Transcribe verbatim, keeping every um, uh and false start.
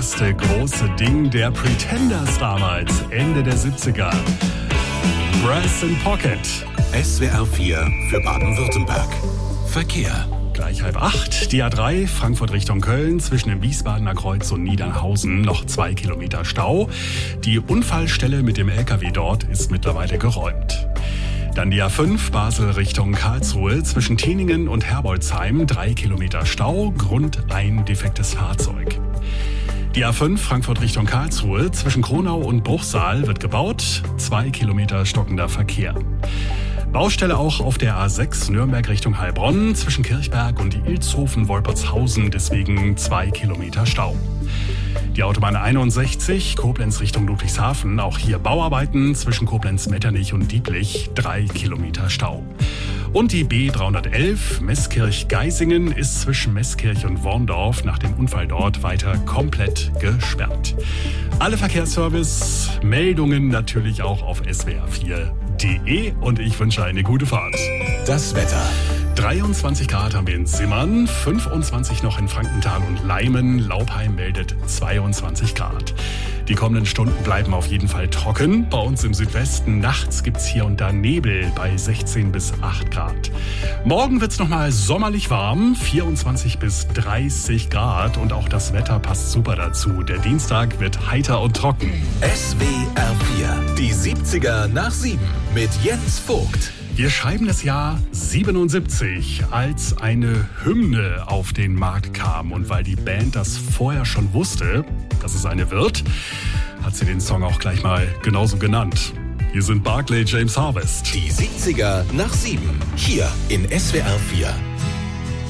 erste große Ding der Pretenders damals, Ende der siebziger. Brass in Pocket. S W R vier für Baden-Württemberg. Verkehr. Gleich halb acht, die A drei, Frankfurt Richtung Köln, zwischen dem Wiesbadener Kreuz und Niedernhausen noch zwei Kilometer Stau. Die Unfallstelle mit dem L K W dort ist mittlerweile geräumt. Dann die A fünf, Basel Richtung Karlsruhe, zwischen Teningen und Herbolzheim, drei Kilometer Stau, Grund ein defektes Fahrzeug. Die A fünf, Frankfurt Richtung Karlsruhe, zwischen Kronau und Bruchsal wird gebaut, zwei Kilometer stockender Verkehr. Baustelle auch auf der A sechs Nürnberg Richtung Heilbronn, zwischen Kirchberg und Ilshofen-Wolpertshausen, deswegen zwei Kilometer Stau. Die Autobahn einundsechzig, Koblenz Richtung Ludwigshafen, auch hier Bauarbeiten zwischen Koblenz-Metternich und Dieblich, drei Kilometer Stau. Und die B dreihundertelf, Meßkirch-Geisingen, ist zwischen Meßkirch und Worndorf nach dem Unfall dort weiter komplett gesperrt. Alle Verkehrsservice-Meldungen natürlich auch auf S W R vier punkt de und ich wünsche eine gute Fahrt. Das Wetter. dreiundzwanzig Grad haben wir in Simmern, fünfundzwanzig noch in Frankenthal und Leimen. Laupheim meldet zweiundzwanzig Grad. Die kommenden Stunden bleiben auf jeden Fall trocken. Bei uns im Südwesten nachts gibt's hier und da Nebel bei sechzehn bis acht Grad. Morgen wird's nochmal sommerlich warm, vierundzwanzig bis dreißig Grad. Und auch das Wetter passt super dazu. Der Dienstag wird heiter und trocken. S W R vier, die siebziger nach sieben mit Jens Vogt. Wir schreiben das Jahr siebenundsiebzig, als eine Hymne auf den Markt kam. Und weil die Band das vorher schon wusste, dass es eine wird, hat sie den Song auch gleich mal genauso genannt. Hier sind Barclay James Harvest. Die siebziger nach sieben, hier in S W R vier.